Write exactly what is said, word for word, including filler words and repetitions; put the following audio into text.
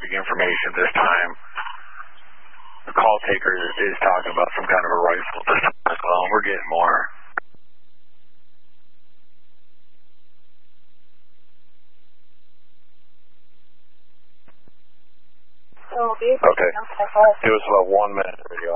specific information this time. The call taker is talking about some kind of a rifle this time as well. We're getting more. Okay. Give us about one minute. There you go.